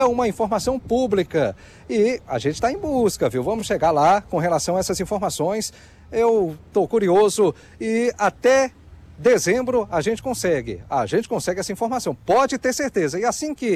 uma informação pública e a gente está em busca, viu? Vamos chegar lá com relação a essas informações. Eu estou curioso e até dezembro a gente consegue essa informação, pode ter certeza. E assim que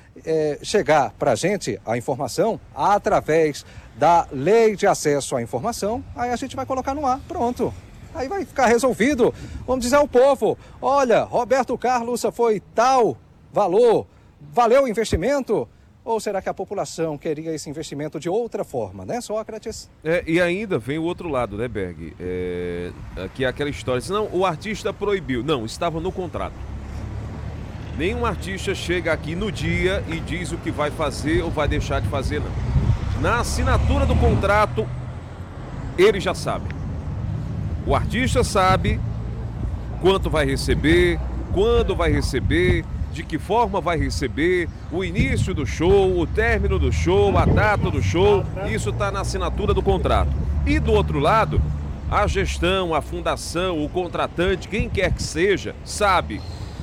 chegar para a gente a informação, através da Lei de Acesso à Informação, aí a gente vai colocar no ar, pronto. Aí vai ficar resolvido. Vamos dizer ao povo, olha, Roberto Carlos foi tal valor, valeu o investimento? Ou será que a população queria esse investimento de outra forma, né, Sócrates? E ainda vem o outro lado, né, Berg? Que é aquela história, não, o artista proibiu. Não, estava no contrato. Nenhum artista chega aqui no dia e diz o que vai fazer ou vai deixar de fazer, não. Na assinatura do contrato, ele já sabe. O artista sabe quanto vai receber, quando vai receber, de que forma vai receber, o início do show, o término do show, a data do show, isso está na assinatura do contrato. E do outro lado, a gestão, a fundação, o contratante, quem quer que seja, sabe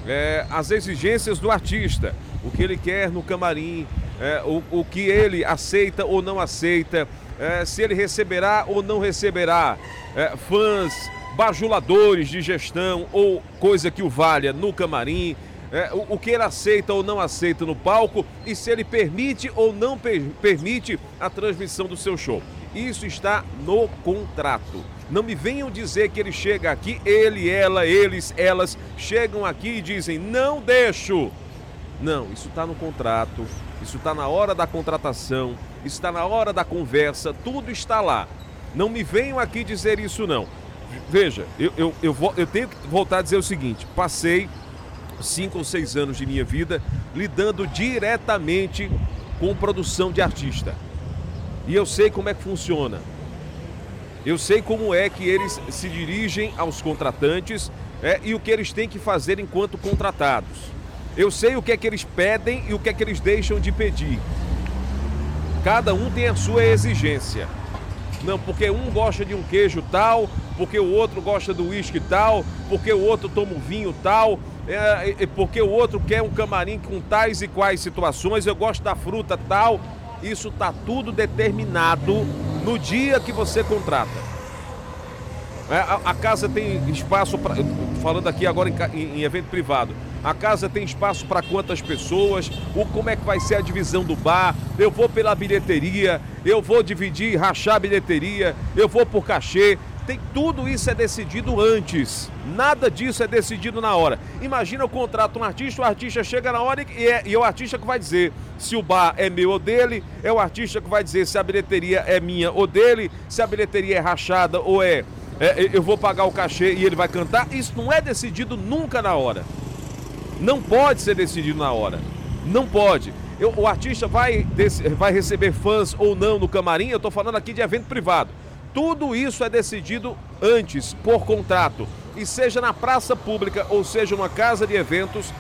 as exigências do artista, o que ele quer no camarim, o que ele aceita ou não aceita, se ele receberá ou não receberá fãs, bajuladores de gestão ou coisa que o valha no camarim, o que ele aceita ou não aceita no palco e se ele permite ou não permite a transmissão do seu show. Isso está no contrato. Não me venham dizer que ele chega aqui, ele, ela, eles, elas chegam aqui e dizem, não deixo. Não, isso está no contrato, isso está na hora da contratação, isso está na hora da conversa, tudo está lá. Não me venham aqui dizer isso não. Veja, eu tenho que voltar a dizer o seguinte, passei 5 ou 6 anos de minha vida lidando diretamente com produção de artista. E eu sei como é que funciona. Eu sei como é que eles se dirigem aos contratantes e o que eles têm que fazer enquanto contratados. Eu sei o que é que eles pedem e o que é que eles deixam de pedir. Cada um tem a sua exigência. Não, porque um gosta de um queijo tal, porque o outro gosta do uísque tal, porque o outro toma um vinho tal, porque o outro quer um camarim com tais e quais situações, eu gosto da fruta tal. Isso está tudo determinado no dia que você contrata. A casa tem espaço para... Falando aqui agora em evento privado. A casa tem espaço para quantas pessoas? Como é que vai ser a divisão do bar? Eu vou pela bilheteria, eu vou dividir, rachar a bilheteria, eu vou por cachê. Tudo isso é decidido antes. Nada disso é decidido na hora. Imagina, eu contrato um artista, o artista chega na hora e é o artista que vai dizer se o bar é meu ou dele, é o artista que vai dizer se a bilheteria é minha ou dele, se a bilheteria é rachada ou eu vou pagar o cachê e ele vai cantar. Isso não é decidido nunca na hora. Não pode ser decidido na hora. Não pode. O artista vai receber fãs ou não no camarim, eu estou falando aqui de evento privado. Tudo isso é decidido antes, por contrato. E seja na praça pública ou seja numa casa de eventos,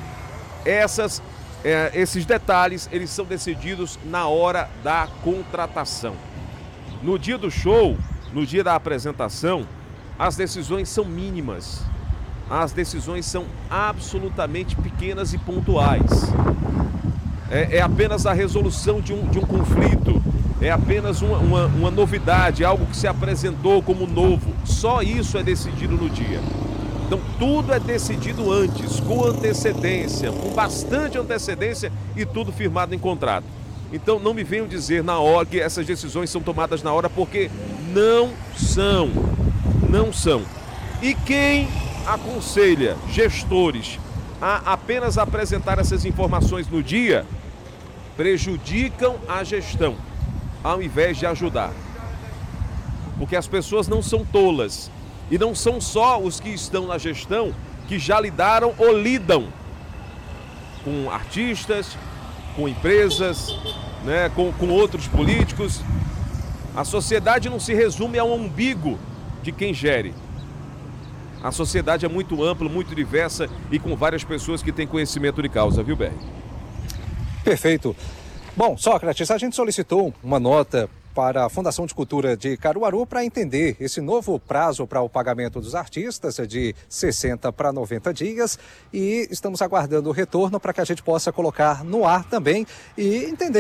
esses detalhes, eles são decididos na hora da contratação. No dia do show, no dia da apresentação, as decisões são mínimas. As decisões são absolutamente pequenas e pontuais. É apenas a resolução de um conflito. É apenas uma novidade, algo que se apresentou como novo. Só isso é decidido no dia. Então tudo é decidido antes, com antecedência, com bastante antecedência e tudo firmado em contrato. Então não me venham dizer na hora que essas decisões são tomadas na hora, porque não são. Não são. E quem aconselha gestores a apenas apresentar essas informações no dia, prejudicam a gestão, ao invés de ajudar. Porque as pessoas não são tolas. E não são só os que estão na gestão que já lidaram ou lidam com artistas, com empresas, né, com outros políticos. A sociedade não se resume a um umbigo de quem gere. A sociedade é muito ampla, muito diversa e com várias pessoas que têm conhecimento de causa, viu, Berg? Perfeito. Bom, Sócrates, a gente solicitou uma nota para a Fundação de Cultura de Caruaru para entender esse novo prazo para o pagamento dos artistas, de 60 para 90 dias, e estamos aguardando o retorno para que a gente possa colocar no ar também e entender